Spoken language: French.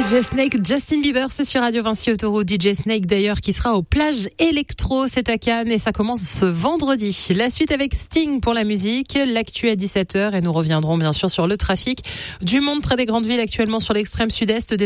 DJ Snake, Justin Bieber, c'est sur Radio Vinci Autoroute. DJ Snake d'ailleurs qui sera aux plages électro, c'est à Cannes et ça commence ce vendredi. La suite avec Sting pour la musique, l'actu à 17h et nous reviendrons bien sûr sur le trafic du monde près des grandes villes actuellement sur l'extrême sud-est.